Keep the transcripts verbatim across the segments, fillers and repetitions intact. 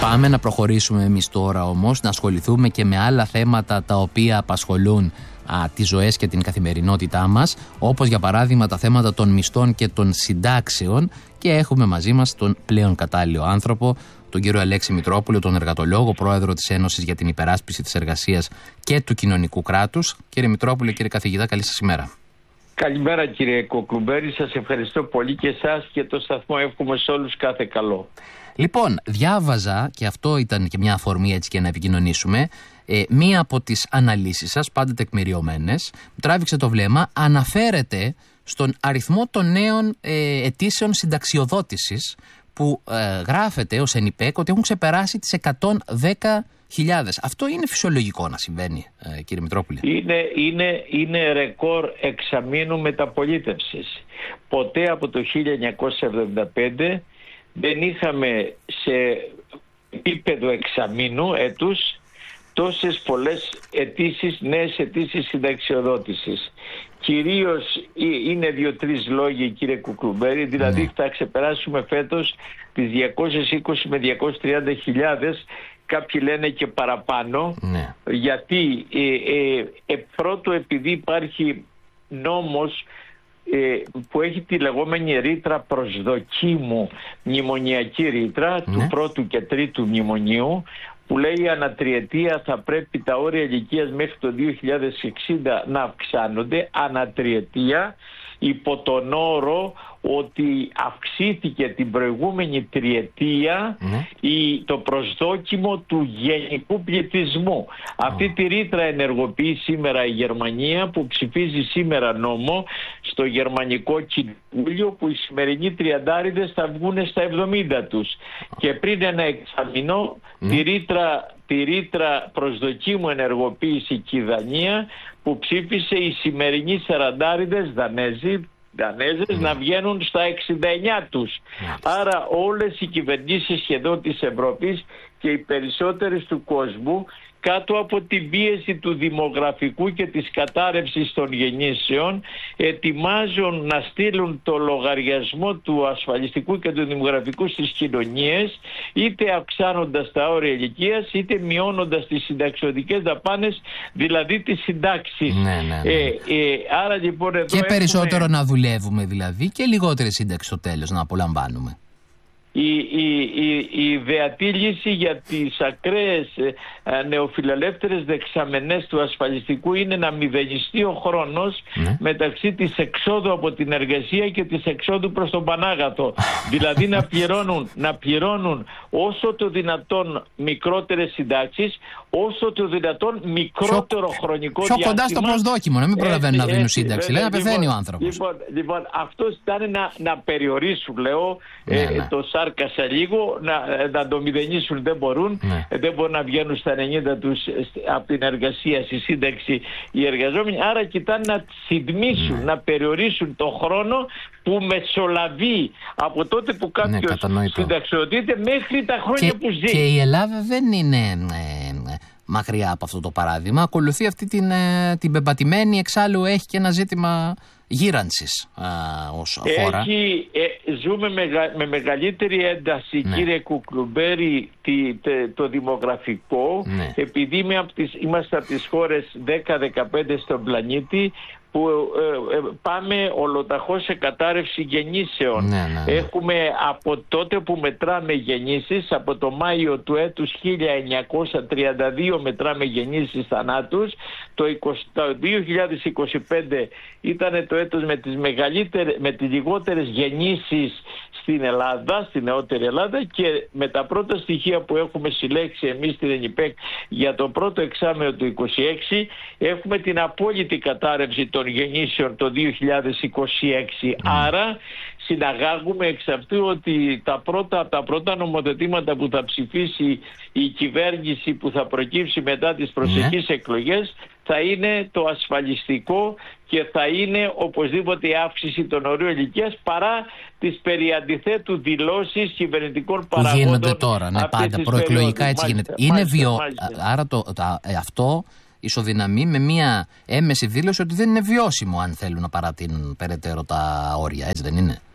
Πάμε να προχωρήσουμε εμείς τώρα όμως, να ασχοληθούμε και με άλλα θέματα τα οποία απασχολούν α, τις ζωές και την καθημερινότητά μας, όπως για παράδειγμα τα θέματα των μισθών και των συντάξεων, και έχουμε μαζί μας τον πλέον κατάλληλο άνθρωπο, τον κύριο Αλέξη Μητρόπουλο, τον εργατολόγο, πρόεδρο της Ένωσης για την Υπεράσπιση της Εργασίας και του Κοινωνικού Κράτους. Κύριε Μητρόπουλο, κύριε καθηγητά, καλή σας ημέρα. Καλημέρα κύριε Κοκλουμπέρη, σας ευχαριστώ πολύ και εσάς και το σταθμό, εύχομαι σε όλους κάθε καλό. Λοιπόν, διάβαζα, και αυτό ήταν και μια αφορμή έτσι και να επικοινωνήσουμε, ε, μία από τις αναλύσεις σας, πάντα τεκμηριωμένες, που τράβηξε το βλέμμα, αναφέρεται στον αριθμό των νέων ε, αιτήσεων συνταξιοδότησης που ε, γράφεται ως ΕΝΙΠΕΚ ότι έχουν ξεπεράσει τις εκατόν δέκα χιλιάδες. Αυτό είναι φυσιολογικό να συμβαίνει, ε, κύριε Μητρόπουλε? Είναι, είναι, είναι ρεκόρ εξαμήνου μεταπολίτευσης. Ποτέ από το χίλια εννιακόσια εβδομήντα πέντε δεν είχαμε σε επίπεδο εξαμήνου έτους τόσες πολλές αιτήσεις, νέες αιτήσεις συνταξιοδότησης. Κυρίως είναι δύο-τρεις λόγοι, κύριε Κουκλουμπέρη, δηλαδή ναι. θα ξεπεράσουμε φέτος τις διακόσιες είκοσι με διακόσιες τριάντα χιλιάδες, κάποιοι λένε και παραπάνω, ναι. γιατί ε, ε, ε, πρώτο επειδή υπάρχει νόμος που έχει τη λεγόμενη ρήτρα προσδοκίμου, μνημονιακή ρήτρα, ναι. του πρώτου και τρίτου μνημονίου, που λέει ανατριετία θα πρέπει τα όρια ηλικίας μέχρι το δύο χιλιάδες εξήντα να αυξάνονται ανατριετία, υπό τον όρο ότι αυξήθηκε την προηγούμενη τριετία mm. η, το προσδόκιμο του γενικού πληθυσμού. Mm. Αυτή τη ρήτρα ενεργοποιεί σήμερα η Γερμανία, που ψηφίζει σήμερα νόμο στο Γερμανικό Κοινοβούλιο, που οι σημερινοί τριαντάριδες θα βγουν στα εβδομήντα τους. Mm. Και πριν ένα εξαμηνό mm. τη ρήτρα τη ρήτρα προσδοκίμου ενεργοποίησε και η Δανία, που ψήφισε οι σημερινοί σαραντάριδες Δανέζοι, Δανέζες mm. να βγαίνουν στα εξήντα εννιά τους. Mm. Άρα όλες οι κυβερνήσεις σχεδόν της Ευρώπης και οι περισσότερες του κόσμου, κάτω από την πίεση του δημογραφικού και της κατάρρευσης των γεννήσεων, ετοιμάζουν να στείλουν το λογαριασμό του ασφαλιστικού και του δημογραφικού στις κοινωνίες, είτε αυξάνοντας τα όρια ηλικίας, είτε μειώνοντας τις συνταξιωτικές δαπάνες, δηλαδή τις συντάξεις. Ναι, ναι, ναι. Ε, ε, άρα λοιπόν εδώ και έχουμε... περισσότερο να δουλεύουμε δηλαδή, και λιγότερη σύνταξη στο τέλος να απολαμβάνουμε. Η, η, η, η ιδεατή λύση για τις ακραίες ε, νεοφιλελεύθερες δεξαμενές του ασφαλιστικού είναι να μηδενιστεί ο χρόνος ναι. μεταξύ της εξόδου από την εργασία και της εξόδου προς τον Πανάγατο. Δηλαδή να πληρώνουν, να πληρώνουν όσο το δυνατόν μικρότερες συντάξεις, όσο το δυνατόν μικρότερο πιο, χρονικό πιο διάστημα. Πιο κοντά στο προσδόκιμο, να μην προλαβαίνουν να δίνουν σύνταξη. Λέει να πεθαίνει λοιπόν, ο άνθρωπος. Λοιπόν, λοιπόν αυτό ήταν να, να περιορίσουν, λέω, ναι, ε, ναι. το σάρκασα λίγο, να, να το μηδενίσουν δεν μπορούν, ναι. δεν μπορούν να βγαίνουν στα ενενήντα τους από την εργασία στη σύνταξη οι εργαζόμενοι, άρα κοιτάνε να συντμήσουν, ναι. να περιορίσουν το χρόνο που μεσολαβεί από τότε που κάποιος ναι, συνταξιοδοτείται μέχρι τα χρόνια και, που ζει. Και η Ελλάδα δεν είναι ε, μακριά από αυτό το παράδειγμα, ακολουθεί αυτή την, ε, την πεπατημένη, εξάλλου έχει και ένα ζήτημα γύρανσης α, ως χώρα. Έχει, ε, ζούμε μεγα, με μεγαλύτερη ένταση, ναι. κύριε Κουκλουμπέρη, τη, τε, το δημογραφικό, ναι. επειδή από τις, είμαστε από τις χώρες δέκα δεκαπέντε στον πλανήτη, που ε, ε, πάμε ολοταχώς σε κατάρρευση γεννήσεων. Ναι, ναι, ναι. Έχουμε από τότε που μετράμε γεννήσεις, από το Μάιο του έτους χίλια εννιακόσια τριάντα δύο μετράμε γεννήσεις θανάτους, το, είκοσι, το δύο χιλιάδες είκοσι πέντε ήταν το έτος με τις, μεγαλύτερες, με τις λιγότερες γεννήσεις στην Ελλάδα, στην νεότερη Ελλάδα, και με τα πρώτα στοιχεία που έχουμε συλλέξει εμείς στην ΕΝΙΠΕΚ για το πρώτο εξάμηνο του είκοσι έξι, έχουμε την απόλυτη κατάρρευση των γεννήσεων το δύο χιλιάδες είκοσι έξι. Mm. Άρα συναγάγουμε εξ αυτού ότι τα πρώτα, τα πρώτα νομοθετήματα που θα ψηφίσει η κυβέρνηση που θα προκύψει μετά τις προσεχείς mm. εκλογές θα είναι το ασφαλιστικό και θα είναι οπωσδήποτε η αύξηση των ορίων ηλικίας, παρά τις περί αντιθέτου δηλώσεις κυβερνητικών παραγόντων. Που γίνονται τώρα, ναι, πάντα προεκλογικά έτσι γίνεται. Μάλιστα, είναι βιο... μάλιστα. Άρα το, το, αυτό ισοδυναμεί με μια έμεση δήλωση ότι δεν είναι βιώσιμο αν θέλουν να παρατείνουν περαιτέρω τα όρια, έτσι δεν είναι?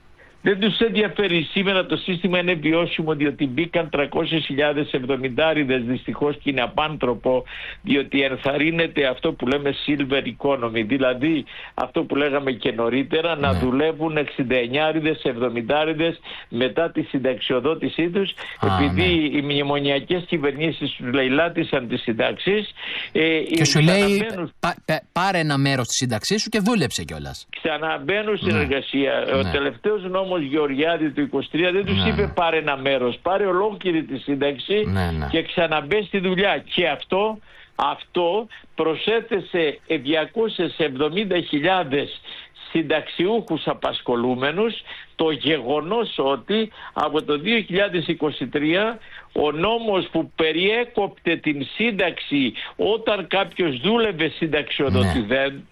Δεν τους ενδιαφέρει. Σήμερα το σύστημα είναι βιώσιμο, διότι μπήκαν τριακόσιες χιλιάδες εβδομηντάριδες δυστυχώς και είναι απάνθρωπο, διότι ενθαρρύνεται αυτό που λέμε silver economy, δηλαδή αυτό που λέγαμε και νωρίτερα, ναι. να δουλεύουν εξηνταεννιάριδες, εβδομηντάριδες μετά τη συνταξιοδότησή τους, Α, επειδή ναι. οι μνημονιακές κυβερνήσεις τους λαιλάτισαν τις συντάξεις. Ε, και σου λέει πα, πα, πάρε ένα μέρος της σύνταξής σου και δούλεψε κιόλας. Ξαναμπαίνουν στην ναι. εργασία. Ναι. Ο τελευταίος νόμος Γεωργιάδη του είκοσι τρία δεν τους ναι. είπε πάρε ένα μέρος, πάρε ολόκληρη τη σύνταξη ναι, ναι. και ξαναμπέ στη δουλειά. Και αυτό, αυτό προσέθεσε διακόσιες εβδομήντα χιλιάδες συνταξιούχους απασχολούμενους, το γεγονός ότι από το δύο χιλιάδες είκοσι τρία ο νόμος που περιέκοπτε την σύνταξη όταν κάποιος δούλευε συνταξιοδοτηδέν, ναι.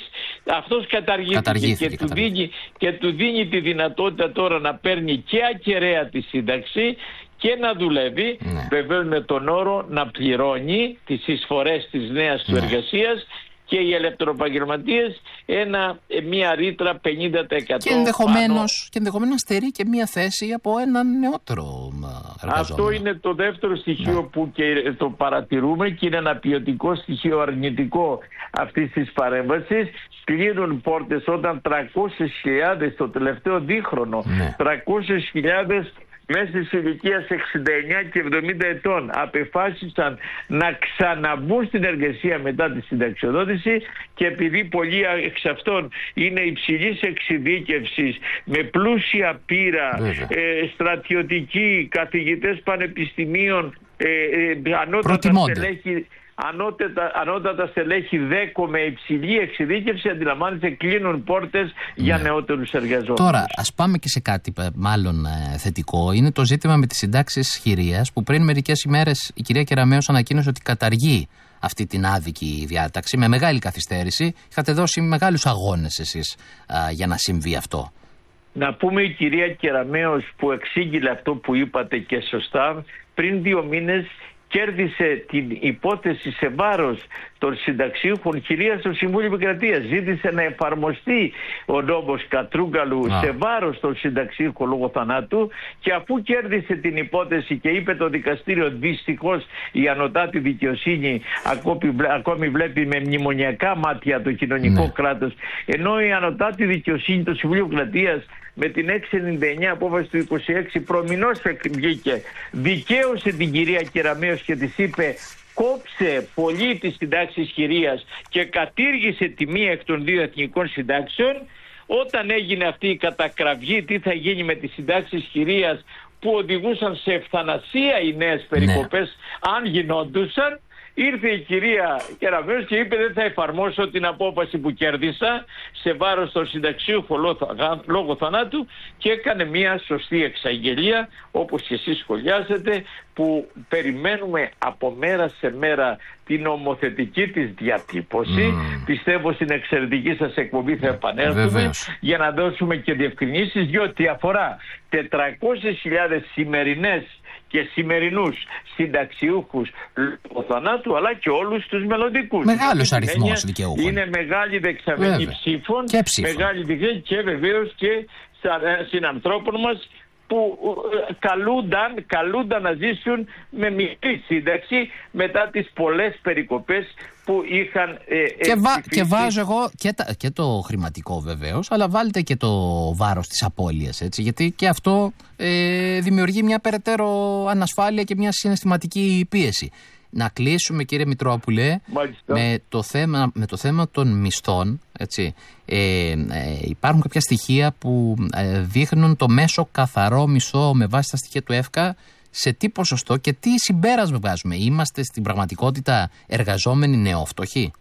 αυτός καταργήθηκε, καταργήθηκε και, του δίνει, και του δίνει τη δυνατότητα τώρα να παίρνει και ακεραία τη σύνταξη και να δουλεύει, ναι. βεβαίως με τον όρο να πληρώνει τις εισφορές της νέας ναι. του εργασίας και οι ελευθεροεπαγγελματίες ένα, μια ρήτρα πενήντα τοις εκατό και ενδεχομένως, και ενδεχομένως στερεί και μια θέση από έναν νεότερο εργαζόμενο. Αυτό είναι το δεύτερο στοιχείο ναι. που και το παρατηρούμε και είναι ένα ποιοτικό στοιχείο αρνητικό αυτής της παρέμβασης. Κλείνουν πόρτες όταν τριακόσιες χιλιάδες το τελευταίο δίχρονο, ναι. τριακόσιες χιλιάδες μέσα της ηλικίας εξήντα εννιά και εβδομήντα ετών απεφάσισαν να ξαναμπούν στην εργασία μετά τη συνταξιοδότηση, και επειδή πολλοί εξ αυτών είναι υψηλής εξειδίκευσης, με πλούσια πείρα, ε, στρατιωτικοί, καθηγητές πανεπιστημίων, ε, ε, ανώτατα στελέχη, Ανώτατα, ανώτατα στελέχη δέκο με υψηλή εξειδίκευση, αντιλαμβάνεστε, κλείνουν πόρτες ναι. για νεότερους εργαζόμενους. Τώρα, ας πάμε και σε κάτι μάλλον ε, θετικό. Είναι το ζήτημα με τις συντάξεις χειρίας, που πριν μερικές ημέρες η κυρία Κεραμέως ανακοίνωσε ότι καταργεί αυτή την άδικη διάταξη με μεγάλη καθυστέρηση. Είχατε δώσει μεγάλους αγώνες εσείς α, για να συμβεί αυτό. Να πούμε, η κυρία Κεραμέως που εξήγηλε αυτό που είπατε και σωστά, πριν δύο μήνες κέρδισε την υπόθεση σε βάρος των συνταξιούχων χειρίας στο Συμβούλιο Επικρατείας. Ζήτησε να εφαρμοστεί ο νόμος Κατρούγκαλου ah. σε βάρος των συνταξιούχων λόγω θανάτου, και αφού κέρδισε την υπόθεση και είπε το δικαστήριο δυστυχώς η ανωτάτη δικαιοσύνη ακόμη, ακόμη βλέπει με μνημονιακά μάτια το κοινωνικό ναι. κράτος, ενώ η ανωτάτη δικαιοσύνη, το Συμβούλιο Επικρατείας, με την έξι ενενήντα εννιά απόφαση του είκοσι έξι προμηνώς βγήκε, δικαίωσε την κυρία Κεραμέως και της είπε κόψε πολύ τις συντάξεις χειρίας και κατήργησε τη μία εκ των δύο εθνικών συντάξεων. Όταν έγινε αυτή η κατακραυγή, τι θα γίνει με τις συντάξεις χειρίας που οδηγούσαν σε ευθανασία οι νέες περικοπές ναι. αν γινόντουσαν, ήρθε η κυρία Κεραμέως και είπε δεν θα εφαρμόσω την απόφαση που κέρδισα σε βάρος των συνταξιούχων λόγω θανάτου, και έκανε μια σωστή εξαγγελία, όπως και εσείς σχολιάζετε, που περιμένουμε από μέρα σε μέρα την νομοθετική της διατύπωση. Mm. Πιστεύω στην εξαιρετική σας εκπομπή θα επανέλθουμε Βεβαίως. για να δώσουμε και διευκρινήσεις, διότι αφορά τετρακόσιες χιλιάδες σημερινές και σημερινούς συνταξιούχους λόγω θανάτου, αλλά και όλους τους μελλοντικούς. Μεγάλος αριθμός δικαιούχων. Είναι μεγάλη δεξαμενή ψήφων, μεγάλη δεξαμενή και βεβαίως και συνανθρώπων μας που καλούνταν, καλούνταν να ζήσουν με μικρή σύνταξη μετά τις πολλές περικοπές που είχαν ε, και, βα, και βάζω εγώ και, τα, και το χρηματικό βεβαίως, αλλά βάλτε και το βάρος της απώλειας, έτσι, γιατί και αυτό ε, δημιουργεί μια περαιτέρω ανασφάλεια και μια συναισθηματική πίεση. Να κλείσουμε, κύριε Μητρόπουλε, με το, θέμα, με το θέμα των μισθών. Έτσι. Ε, ε, υπάρχουν κάποια στοιχεία που ε, δείχνουν το μέσο καθαρό μισθό με βάση τα στοιχεία του ΕΦΚΑ σε τι ποσοστό και τι συμπέρασμα βγάζουμε. Είμαστε στην πραγματικότητα εργαζόμενοι νεόφτωχοι?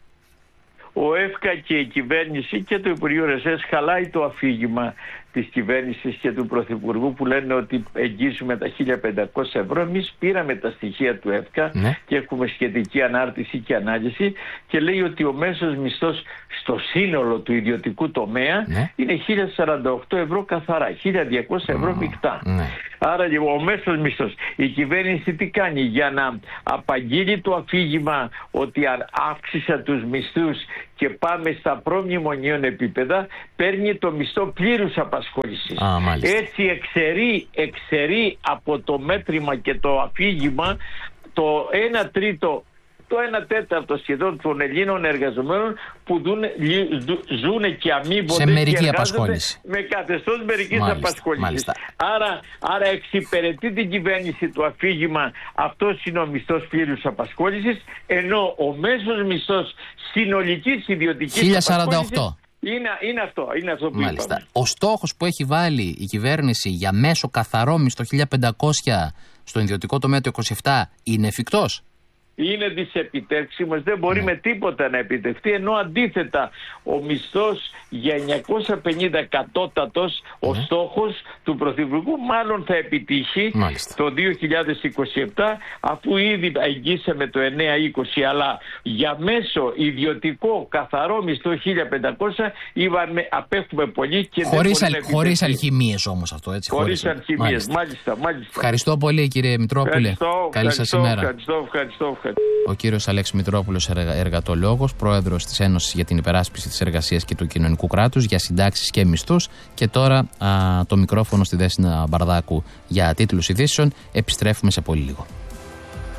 Ο ΕΦΚΑ και η κυβέρνηση και το Υπουργείο Εργασίας χαλάει το αφήγημα της κυβέρνησης και του Πρωθυπουργού που λένε ότι εγγύσουμε τα χίλια πεντακόσια ευρώ. Εμείς πήραμε τα στοιχεία του ΕΦΚΑ ναι. και έχουμε σχετική ανάρτηση και ανάλυση, και λέει ότι ο μέσος μισθός στο σύνολο του ιδιωτικού τομέα ναι. είναι χίλια σαράντα οκτώ ευρώ καθαρά, χίλια διακόσια ευρώ μεικτά. Ναι. Άρα ο μέσος μισθός. Η κυβέρνηση τι κάνει για να απαγγείλει το αφήγημα ότι αύξησε τους μισθούς και πάμε στα προμνημονίων επίπεδα, παίρνει το μισθό πλήρους απασχόλησης. Α, έτσι εξαιρεί, εξαιρεί από το μέτρημα και το αφήγημα το ένα τρίτο, το ένα τέταρτο σχεδόν των Ελλήνων εργαζομένων που δουν, ζουν και αμείβονται σε μερική και απασχόληση. Με καθεστώς μερικής απασχόλησης. Άρα, άρα εξυπηρετεί την κυβέρνηση το αφήγημα, αυτός είναι ο μισθός πλήρους απασχόλησης, ενώ ο μέσος μισθός συνολικής ιδιωτικής χίλια σαράντα οκτώ. Είναι, είναι αυτό, είναι αυτό που Μάλιστα. είπαμε. Ο στόχος που έχει βάλει η κυβέρνηση για μέσο καθαρό μισθό χίλια πεντακόσια στον ιδιωτικό τομέα το είκοσι επτά είναι εφικτός? Είναι δυσεπιτεύξιμος, δεν μπορεί ναι. με τίποτα να επιτευχθεί, ενώ αντίθετα ο μισθός για εννιακόσια πενήντα κατώτατος, ναι. ο στόχος του Πρωθυπουργού μάλλον θα επιτύχει. Μάλιστα. Το δύο χιλιάδες είκοσι επτά, αφού ήδη αγγίσαμε το εννέα είκοσι, αλλά για μέσο ιδιωτικό καθαρό μισθό χίλια πεντακόσια είπαμε απέχουμε πολύ και χωρίς, δεν αλ, χωρίς αλχημίες όμως αυτό, έτσι. Χωρίς, χωρίς αλχημίες, μάλιστα. Μάλιστα, μάλιστα. Ευχαριστώ πολύ κύριε Μητρόπουλε. Ευχαριστώ, Καλή σας ημέρα. Ευχαριστώ, ευχαριστώ, ευχαριστώ. Ο κύριος Αλέξης Μητρόπουλος, εργατολόγος, πρόεδρος της Ένωσης για την Υπεράσπιση της Εργασίας και του Κοινωνικού Κράτους, για συντάξεις και μισθούς. Και τώρα α, το μικρόφωνο στη Δέσποινα Μπαρδάκου για τίτλους ειδήσεων. Επιστρέφουμε σε πολύ λίγο.